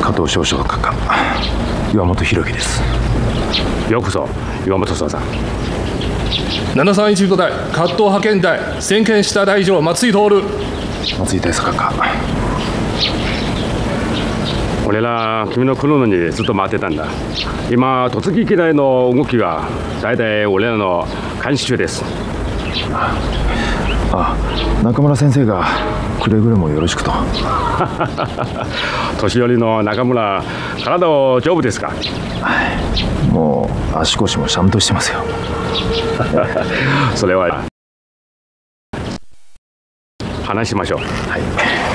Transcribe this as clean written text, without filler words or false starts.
加藤少将閣下、岩本弘樹です。 ようこそ岩本さん。 731部隊葛藤派遣隊先見下大尉松井徹。 松井大佐閣下。 俺ら君の来るのにずっと待ってたんだ。今突撃機内の動きが大体俺らの監視中です。 中村先生がくれぐれもよろしくと。 年寄りの中村、体は丈夫ですか？ もう足腰もシャンとしてますよ。 それは話しましょう。 はい。